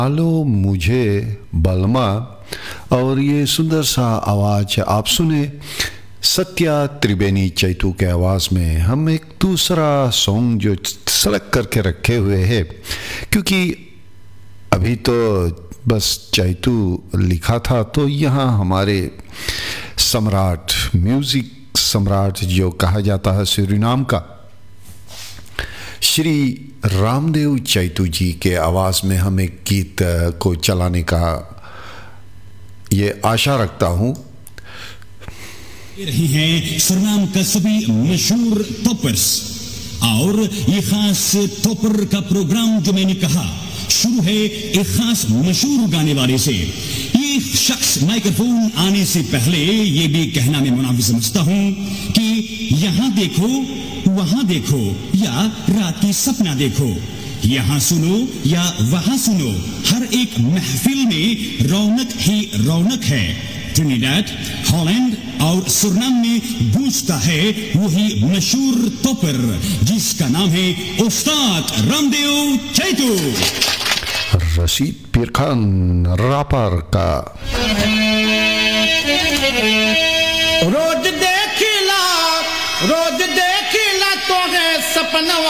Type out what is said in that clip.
आलो मुझे बलमा। और ये सुंदर सा आवाज आप सुने सत्या त्रिवेणी चैतू के आवाज़ में। हम एक दूसरा सॉन्ग जो सेलेक्ट करके रखे हुए हैं, क्योंकि अभी तो बस चैतू लिखा था, तो यहाँ हमारे सम्राट, म्यूजिक सम्राट जो कहा जाता है सूरीनाम का, श्री रामदेव चैतू जी के आवाज़ में हम एक गीत को चलाने का ये आशा रखता हूँ। रही हैं सुरनाम का सभी मशहूर टॉपर्स, और ये खास टॉपर का प्रोग्राम जो मैंने कहा शुरू है एक खास मशहूर गाने वाले से। ये शख्स माइक्रोफोन आने से पहले ये भी कहना मैं मुनाफी समझता हूं कि यहां देखो, वहां देखो, या रात की सपना देखो, यहां सुनो या वहां सुनो, हर एक महफिल में रौनक ही रौनक है। ट्रिनिडाद, हॉलैंड और सुरनाम में गूंजता है वही मशहूर टॉपर जिसका नाम है उस्ताद रामदेव चैतू। रशीद पीर खान रापर का रोज देखिला तो है सपनवा।